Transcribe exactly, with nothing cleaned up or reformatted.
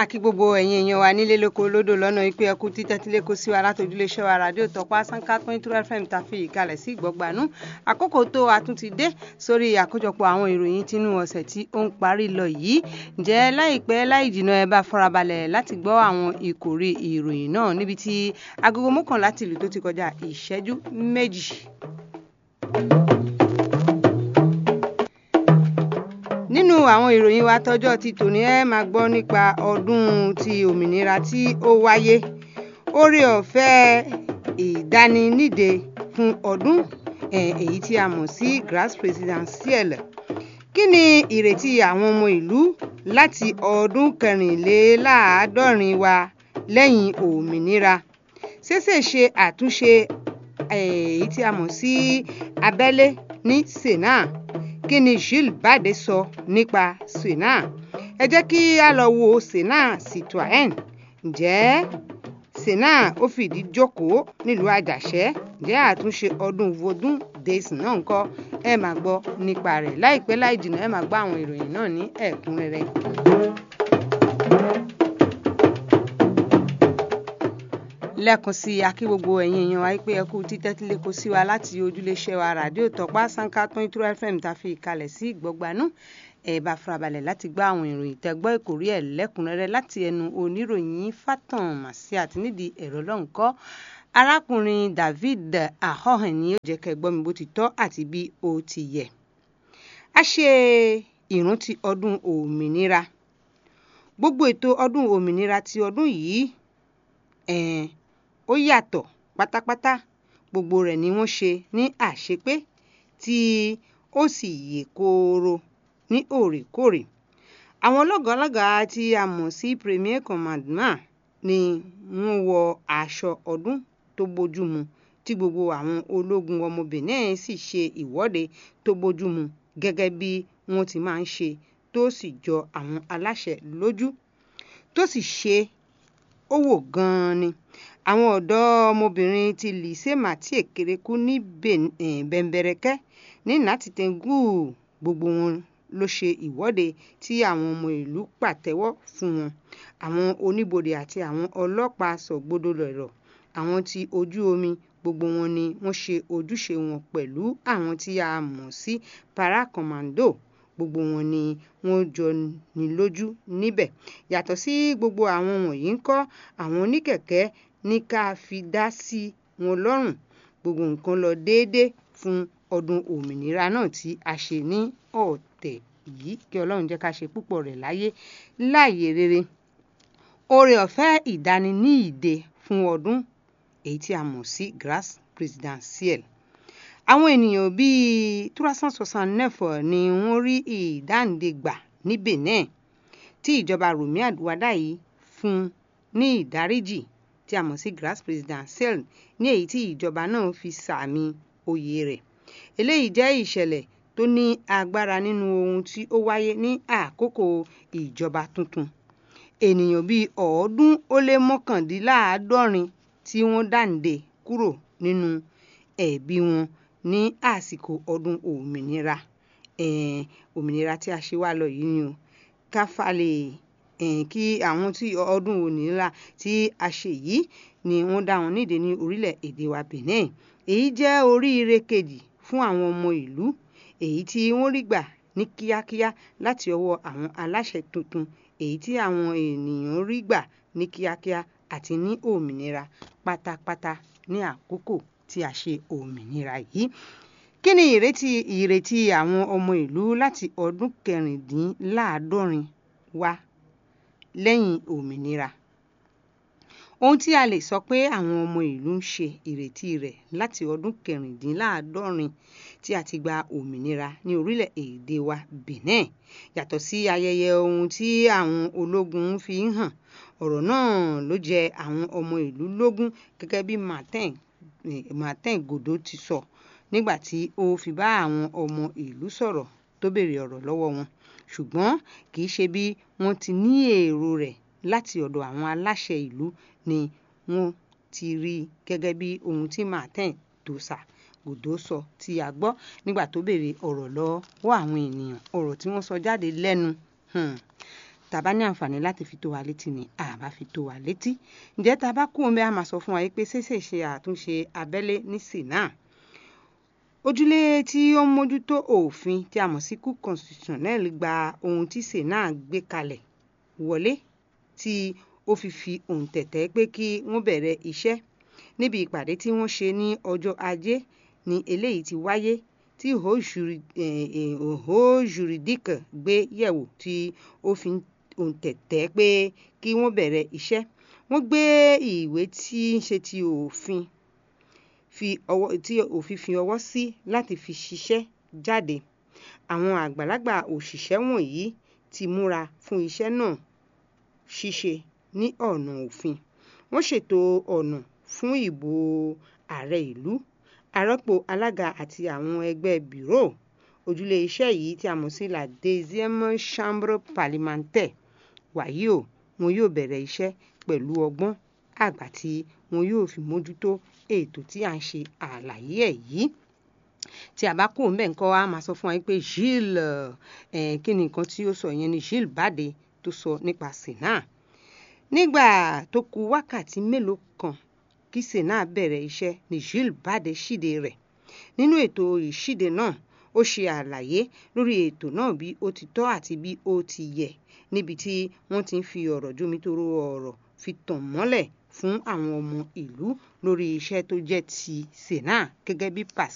Akí gbogbo ẹ̀yin èèyàn wa nílé lóko lódò lọ́nà ìpè ẹkú títẹ́tílé kó sí wa látòjúlé iṣẹ́ wa rádíò Tọ́pá Sanka twenty two F M ta fi ìkàlẹ̀ sí ìgbọ́gbanú. Àkókò tó a tún ti dé sórí àkójọpọ̀ àwọn ìròyìn tínú ọ̀sẹ̀ tí ó ń parí lọ yìí. Ǹjẹ́ láìpẹ́ láì jìnnà ẹ bá farabalẹ̀ láti gbọ́ àwọn ìkòrí ìròyìn náà níbi tí agogo mọ́kànlá tìlú tó ti kọjá ìṣẹ́jú méjì. Nínú àwọn ìròyìn wa tọjọ́ ti tòní ẹ máa gbọ́ nípa ọdún ti òmìnira tí ó wáyé, oore ọ̀fẹ́ ìdániníde fún ọdún èyí tí a mọ̀ sí Grâce Présidentielle. Kí ni ìrètí àwọn ọmọ ìlú láti ọdún kẹrìnléláàádọ́rin wa lẹ́yìn òmìnira? Ṣẹ̀ṣẹ̀ ṣe àtúnṣe èyí tí a mọ̀ sí abẹ́lé ní Sénà. Kí ni Jules Bade sọ nípa Sénà? Ẹ jẹ́ kí a lọ wo Sénat Citoyen. Ǹjẹ́ Sénà ó fìdí jókòó nílùú Àjàṣẹ́? Ǹjẹ́ àtúnṣe ọdún Vodun Days náà ńkọ́? Ẹ máa gbọ́ nípa rẹ̀ láìpẹ́ láì jìnnà. Ẹ máa gbọ́ àwọn ìròyìn náà ní ẹ̀kúnrẹ́rẹ́. Lẹ́ẹ̀kan sí akí gbogbo ẹ̀yin èèyàn wa pé ẹ kú títẹ́tílé kó sí wa láti ojúléeṣẹ́ wa rádíò Tọ́pá Sanka twenty two F M ta fi ìkàlẹ̀ sí ìgbọ́gbanú. Ẹ bá farabalẹ̀ láti gbọ́ àwọn ìròyìn tẹ́gbọ́ ìkórí ẹ̀ lẹ́kùnrẹ́rẹ́ láti ẹnu oníròyìn Fatan Masiat nídìí ẹ̀rọ lọ́nkọ́. Arákùnrin David Ahohen ni ó jẹ́ kẹ́ gbọ́ mi bó ti tọ́ àti bí ó ti yẹ. A ṣe ìrántí ọdún òmìnira. Gbogbo ètò ọdún òmìnira ti ọdún yìí ẹ̀ẹ́n ó yàtọ̀ pátápátá. Gbogbo rẹ̀ ni wọ́n ṣe ní àṣepé tí ó sì yè kooro ní òrèkóòrè. Àwọn lọ́gàálọ́gàá tí a mọ̀ sí Premier Commandement ni wọ́n wọ aṣọ ọdún tó bójúmu tí gbogbo àwọn ológun ọmọ Benin sì ṣe ìwọ́de tó bójúmu gẹ́gẹ́ bí wọ́n ti máa ń ṣe tó sì jọ àwọn aláṣẹ lójú tó sì ṣe ó wò gan-an ni. Àwọn ọ̀dọ́ ọmọbìnrin ti Lycée Mathieu Kérékou ní Bẹ̀mbẹ̀rẹ̀kẹ́ ní Nàtìtẹ́ngù, gbogbo wọn ló ṣe ìwọ́de tí àwọn ọmọ ìlú pàtẹ́wọ́ fún wọn. Àwọn oníbodè àti àwọn ọlọ́pàá sọ̀gbọdọ̀lọ̀rọ̀. Àwọn tí ojú omi, gbogbo wọn ni wọ́n ṣe ojúṣe wọn pẹ̀lú àwọn tí a mọ̀ sí Paracommando. Gbogbo wọn ni wọ́n jọ ní lójú níbẹ̀. Yàtọ̀ sí gbogbo àwọn wọ̀nyí ńkọ́, àwọn oníkẹ̀kẹ́ ní ká fi dá sí wọn lọ́rùn. Gbogbo nǹkan lọ déédéé fún ọdún òmìnira náà tí a ṣe ní ọ̀tẹ̀ yìí. Kí Ọlọ́run jẹ́ ká ṣe púpọ̀ rẹ̀ láyé láàyè rere. Oore ọ̀fẹ́ ìdániníde fún ọdún èyí tí a mọ̀ sí Grâce Présidentielle. Àwọn ènìyàn bíi trois cent soixante-neuf ni wọ́n rí ìdáǹdè gbà ní Benin tí ìjọba Rùmí Àdúwàdáyé fún ní ìdáríjì tí a mọ̀ sí Grâce Présidentielle ní èyí tí ìjọba náà fi sàmì oyè rẹ̀. Eléyìí jẹ́ ìṣẹ̀lẹ̀ tó ní agbára nínú ohun tí ó wáyé ní àkókò ìjọba tuntun. Ènìyàn bíi ọ̀ọ́dún ó lé mọ́kàndínláàádọ́rin tí wọ́n dáǹdè kúrò nínú ẹ̀bí wọn ní àsìkò ọdún òmìnira. Ẹ̀ẹ́n òmìnira tí a ṣe wá lọ yìí ni o. Káfàlẹ̀ ẹ̀ẹ́n kí àwọn tí ọdún òmìnira tí a ṣe yìí ni wọ́n dá wọn nídìí ní orílẹ̀-èdè wa Benin. Èyí jẹ́ oríire kejì fún àwọn ọmọ ìlú èyí tí wọ́n rí gbà ní kíákíá láti ọwọ́ àwọn aláṣẹ tuntun èyí tí àwọn ènìyàn rí gbà ní kíákíá àti ní òmìnira pátápátá ní àkókò tí a ṣe òmìnira yìí. Kí ni ìrètí ìrètí àwọn ọmọ ìlú láti ọdún kẹrìndínláàádọ́rin wa lẹ́yìn òmìnira? Ohun tí a lè sọ pé àwọn ọmọ ìlú ń ṣe ìrètí rẹ̀ láti ọdún kẹrìndínláàádọ́rin tí a ti gba òmìnira ní orílẹ̀-èdè wa Benin yàtọ̀ sí ayẹyẹ ohun tí àwọn ológun fi ń hàn. Ọ̀rọ̀ náà ló jẹ àwọn ọmọ ìlú lógún gẹ́gẹ́ bí Martin Martin Godo ti sọ nígbà tí ó fi bá àwọn ọmọ ìlú sọ̀rọ̀ tó béèrè ọ̀rọ̀ lọ́wọ́ wọn. Ṣùgbọ́n kì í ṣe bí wọ́n ti ní èrò rẹ̀ láti ọ̀dọ̀ àwọn aláṣẹ ìlú ni wọ́n ti rí gẹ́gẹ́ bí ohun tí Martin Dosa Godo sọ tí a gbọ́ nígbà tó béèrè ọ̀rọ̀ lọ́wọ́ àwọn ènìyàn. Ọ̀rọ̀ tí wọ́n sọ jáde lẹ́nu tá a bá ní àǹfààní láti fi tó wa létí ni a bá fi tó wa létí. Ǹjẹ́ tá a bá kú omi a máa sọ fún wa pé ṣèṣe ṣe àtúnṣe abẹ́lé ní Sénà. Ojúlé tí ó ń mójútó òfin tí a mọ̀ sí Cour constitutionnelle gba ohun tí Sénà gbé kalẹ̀ wọlé tí ó fi fi òǹtẹ̀tẹ̀ pé kí wọ́n bẹ̀rẹ̀ iṣẹ́. Níbi ìpàdé tí wọ́n ṣe ní ọjọ́ Ajé ni eléyìí ti wáyé tí òhó jùrídíkì gbé yẹ̀wò tí ó fi òǹtẹ̀tẹ̀ pé kí wọ́n bẹ̀rẹ̀ iṣẹ́. Wọ́n gbé ìwé tí ń ṣe ti òfin fi ọwọ́ tí òfin fi ọwọ́ sí láti fi ṣiṣẹ́ jáde. Àwọn àgbàlagbà òṣìṣẹ́ wọ̀nyí ti múra fún iṣẹ́ náà ṣíṣe ní ọ̀nà òfin. Wọ́n ṣètò ọ̀nà fún ìbò ààrẹ ìlú, àrọ́pò alága àti àwọn ẹgbẹ́ bírò. Ojúlé iṣẹ́ yìí tí a mọ̀ sí la deuxième chambre parlementaire wàyí o, wọn yóò bẹ̀rẹ̀ iṣẹ́ pẹ̀lú ọgbọ́n àgbà tí wọn yóò fi mójútó ètò tí à ń ṣe àlàyé ẹ̀ yìí. Tí a bá kó ń bẹ̀ ńkọ́ a máa sọ fún wa pé Gilles eh, kí ni nǹkan tí ó sọ yẹn ni Gilles Bade tó sọ nípa Sénà. Nígbà tó kù wákàtí mélòó kan kí Sénà bẹ̀rẹ̀ iṣẹ́ ni Gilles Bade ṣíde rẹ̀. Nínú ètò ìṣíde náà ó ṣe àlàyé lórí ètò náà bí ó ti tọ́ àti bí ó ti yẹ, níbi tí wọ́n ti ń fi ọ̀rọ̀ jómitóró ọ̀rọ̀ fi tàn mọ́lẹ̀ fún àwọn ọmọ ìlú lórí iṣẹ́ tó jẹ́ ti Sénà gẹ́gẹ́ bí pàṣẹ.